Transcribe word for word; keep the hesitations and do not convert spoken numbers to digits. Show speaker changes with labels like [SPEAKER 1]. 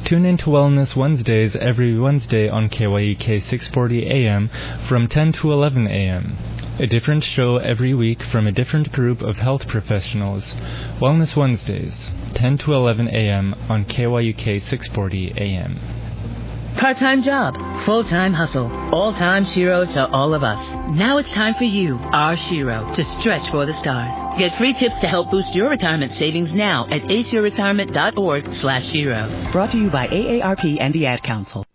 [SPEAKER 1] Tune in to Wellness Wednesdays every Wednesday on K Y E K six forty A M from ten to eleven A M A different show every week from a different group of health professionals. Wellness Wednesdays, ten to eleven A M on K Y U K six forty A M.
[SPEAKER 2] Part-time job, full-time hustle, all-time Shiro to all of us. Now it's time for you, our Shiro, to stretch for the stars. Get free tips to help boost your retirement savings now at ace your retirement dot org slash Shiro.
[SPEAKER 3] Brought to you by A A R P and the Ad Council.